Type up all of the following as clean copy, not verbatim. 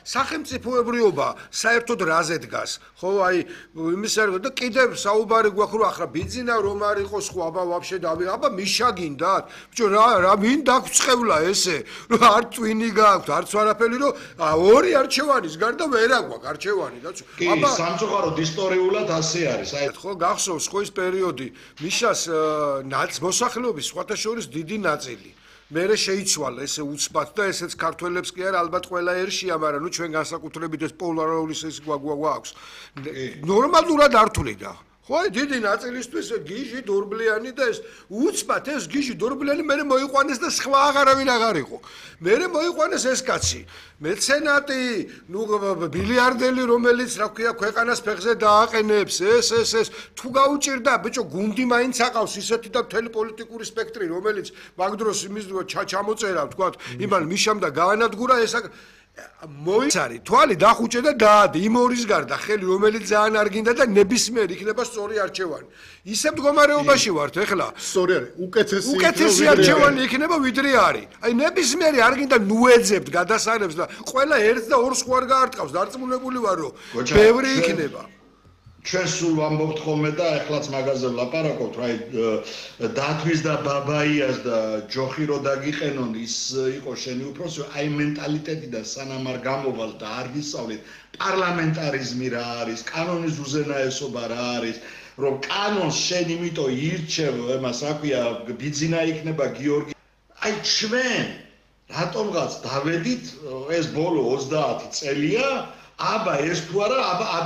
სახელმწიფოებრიობა საერთოდ რაზე დგას? ხო, აი იმის საერთოდ და კიდევ საუბარი გვაქვს რომ ახლა ბიძინა რომ არ იყოს ხო, აბა ვაფშე აბა მიშა გინდათ? ბიჭო რა ვინ დაგწევლა ესე? რომ არ ტვინი გაქვთ, არც არაფერი რომ ორი არჩევანის გარდა ვერ აგვაქვს არჩევანი და აბა სამწუხაროდ ისტორიულად ასე არის. აი ხო გახსოვს ხო ის პერიოდი მიშას მოსახლეობის სხვათა შორის დიდი ნაწილი მერე შეიცვალა ესე უცბად და ესეც ქართველებს კი არა ალბათ ყველა ერშია, მაგრამ ნუ ჩვენ განსაკუთრებით ეს პოლარული ეს გვაქვს. ნორმალურად არ თვლიდა. ხო, დიდი ნაწილისთვის გიჟი დორბლიანი და ეს უცბად ეს გიჟი დორბლიანი მერე მოიყვანეს და სხვა აღარავინ აღარ იყო. მერე მოიყვანეს ეს კაცი. მეცენატი, ნუ ბილიარდელი, რომელიც რა ქვია ქვეყანას ფეხზე დააყენებს, ეს თუ გაუჭირდა, ბიჭო, გუნდი მაინც აყავს ისეთი და მთელი პოლიტიკური სპექტრი, რომელიც მაგ დროს იმის ჩამოწერა, თქვა, იმან მიშამ და გაანადგურა ეს მოიცარი თვალი დახუჭე და დაადე იმ ორის გარდა ხელი რომელიც ძალიან არ გინდა და ნებისმიერ იქნება სწორი არჩევანი. ისე მდგომარეობაში ვართ ეხლა. სწორი არის. უკეთესი არჩევანი იქნება ვიდრე არის. აი ნებისმიერი არ გინდა ნუეძებთ გადასარევს და ყველა ერთს და ორს ხوار გაარტყავს. დარწმუნებული ვარ რომ ბევრი იქნება. ჩვენ სულ ვამბობთ ხოლმე და ეხლაც მაგაზე ვლაპარაკობთ, რა დათვის და ბაბაიას და ჯოხი რო დაგიყენონ ის იყო შენი უფროსი, აი მენტალიტეტი და სანამ არ გამოვალ და არ გისწავლით პარლამენტარიზმი რა არის, კანონის უზენაესობა რა არის, რომ კანონს შენ იმიტომ ირჩევ, εμას რა ქვია, ბიძინა იქნება გიორგი. აი ჩვენ რატომღაც დავედით ეს ბოლო 30 წელია აბა ეს თუ არა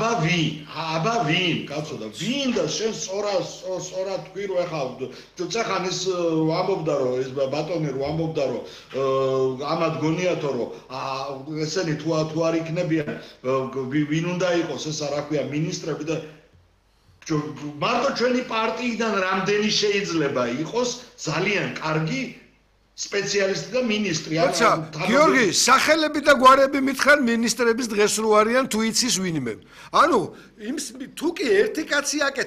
აბა ვინ კაცო და ვინ და შენ სწორად თქვი რომ ეხა წახან ის ამბობდა რომ ეს ბატონი რომ ამბობდა რომ ამად გონიათო რომ ესენი თუ არ იქნებიან ვინ უნდა იყოს ესა რა ქვია მინისტრები და მარტო ჩვენი პარტიიდან რამდენი შეიძლება იყოს ძალიან კარგი სპეციალისტი და მინისტრი. აჩა, გიორგი, სახელები და გვარები მითხარ მინისტრების დღეს რო არიან თუ იცის ვინმე. ანუ თუ კი ერთი კაცი აკეთ